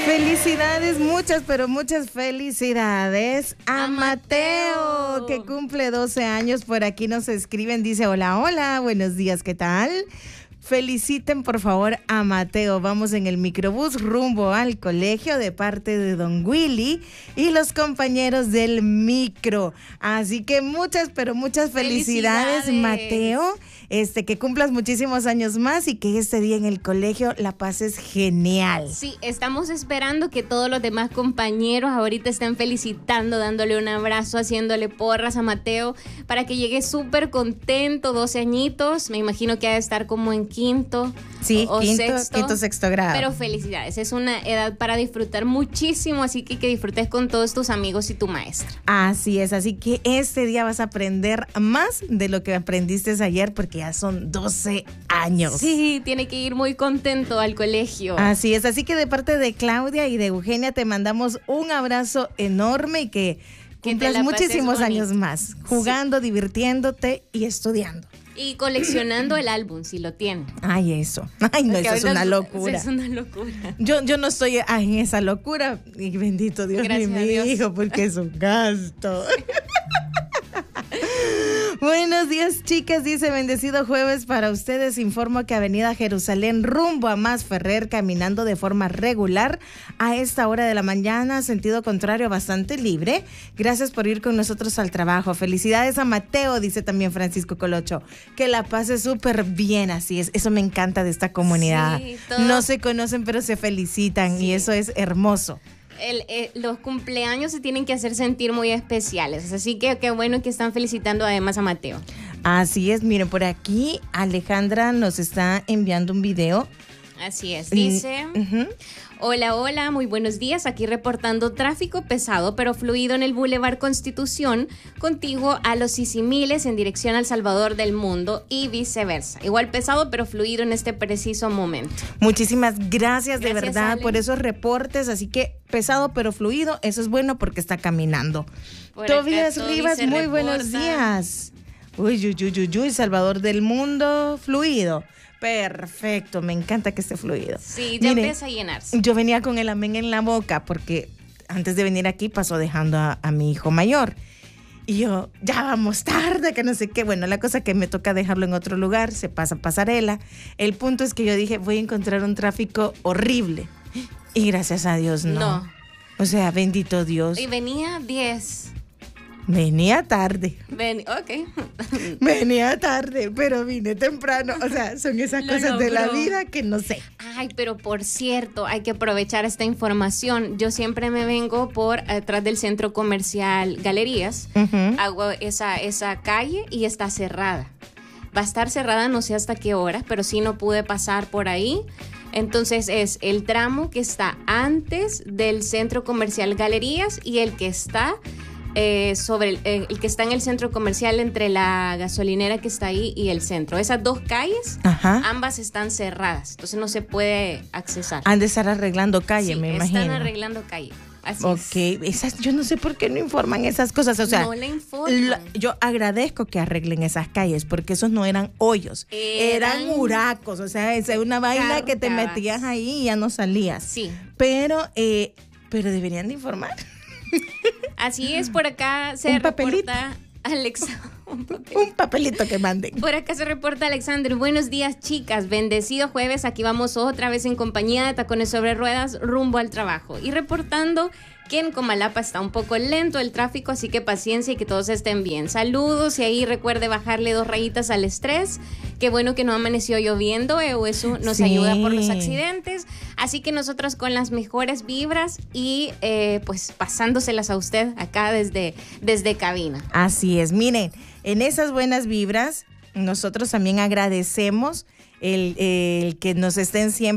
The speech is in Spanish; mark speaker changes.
Speaker 1: Felicidades, muchas, pero muchas felicidades a Mateo, que cumple 12 años. Por aquí nos escriben, dice: hola, hola, buenos días, ¿qué tal? Feliciten por favor a Mateo. Vamos en el microbús rumbo al colegio de parte de Don Willy y los compañeros del micro. Así que muchas, pero muchas felicidades, Mateo. Que cumplas muchísimos años más y que este día en el colegio la pases genial.
Speaker 2: Sí, estamos esperando que todos los demás compañeros ahorita estén felicitando, dándole un abrazo, haciéndole porras a Mateo para que llegue súper contento, 12 añitos. Me imagino que ha de estar como en quinto,
Speaker 1: sí,
Speaker 2: o
Speaker 1: quinto, sexto grado.
Speaker 2: Pero felicidades, es una edad para disfrutar muchísimo, así que disfrutes con todos tus amigos y tu maestra.
Speaker 1: Así es, así que este día vas a aprender más de lo que aprendiste ayer, porque ya son 12 años.
Speaker 2: Sí, tiene que ir muy contento al colegio.
Speaker 1: Así es, así que de parte de Claudia y de Eugenia te mandamos un abrazo enorme y que cumplas muchísimos años más, jugando, divirtiéndote y estudiando.
Speaker 2: Y coleccionando el álbum, si lo tiene.
Speaker 1: Ay, eso. Ay, no, eso es una locura.
Speaker 2: Es una locura.
Speaker 1: Yo no estoy en esa locura. Y bendito Dios, ni mi hijo, porque es un gasto. Buenos días, chicas, dice: bendecido jueves para ustedes. Informo que Avenida Jerusalén rumbo a Masferrer, caminando de forma regular a esta hora de la mañana, sentido contrario bastante libre. Gracias por ir con nosotros al trabajo. Felicidades a Mateo, dice también Francisco Colocho. Que la pase súper bien, así es. Eso me encanta de esta comunidad. Sí, no se conocen, pero se felicitan, y eso es hermoso.
Speaker 2: Los cumpleaños se tienen que hacer sentir muy especiales, así que qué bueno que están felicitando además a Mateo.
Speaker 1: Así es, miren, por aquí Alejandra nos está enviando un video.
Speaker 2: Así es, dice: hola, hola, muy buenos días, aquí reportando tráfico pesado pero fluido en el Boulevard Constitución, contiguo a los Sisimiles en dirección al Salvador del Mundo y viceversa. Igual pesado pero fluido en este preciso momento.
Speaker 1: Muchísimas gracias de verdad, Ale, por esos reportes, así que pesado pero fluido, eso es bueno porque está caminando. Tobías Rivas, muy buenos días. Uy, Salvador del Mundo, fluido. Perfecto, me encanta que esté fluido.
Speaker 2: Sí, ya empieza a llenarse.
Speaker 1: Yo venía con el amén en la boca porque antes de venir aquí pasó dejando a mi hijo mayor. Y yo, ya vamos tarde, que no sé qué. Bueno, la cosa que me toca dejarlo en otro lugar, se pasa pasarela. El punto es que yo dije, voy a encontrar un tráfico horrible. Y gracias a Dios, no. O sea, bendito Dios.
Speaker 2: Y venía 10.
Speaker 1: Venía tarde.
Speaker 2: Ok.
Speaker 1: Venía tarde, pero vine temprano. O sea, son esas cosas de la vida que no sé.
Speaker 2: Ay, pero por cierto, hay que aprovechar esta información. Yo siempre me vengo por atrás del centro comercial Galerías. Hago esa calle y está cerrada. Va a estar cerrada no sé hasta qué hora, pero sí no pude pasar por ahí. Entonces es el tramo que está antes del centro comercial Galerías y el que está sobre el que está en el centro comercial entre la gasolinera que está ahí y el centro. Esas dos calles, ambas están cerradas, entonces no se puede accesar.
Speaker 1: Han de estar arreglando calle, sí, me imagino.
Speaker 2: Están arreglando calle. Así
Speaker 1: es. Yo no sé por qué no informan esas cosas. O sea,
Speaker 2: no le informan.
Speaker 1: Yo agradezco que arreglen esas calles porque esos no eran hoyos, eran huracos. O sea, es una vaina que te metías ahí y ya no salías.
Speaker 2: Sí.
Speaker 1: Pero deberían de informar.
Speaker 2: Así es, por acá se reporta
Speaker 1: un papelito que manden.
Speaker 2: Por acá se reporta Alexander: buenos días, chicas, bendecido jueves, aquí vamos otra vez en compañía de Tacones sobre Ruedas rumbo al trabajo. Y reportando que en Comalapa está un poco lento el tráfico, así que paciencia y que todos estén bien. Saludos, y ahí recuerde bajarle 2 rayitas al estrés. Qué bueno que no amaneció lloviendo, eso nos ayuda por los accidentes. Así que nosotros con las mejores vibras y pues pasándoselas a usted acá desde cabina.
Speaker 1: Así es, miren, en esas buenas vibras nosotros también agradecemos el que nos estén siempre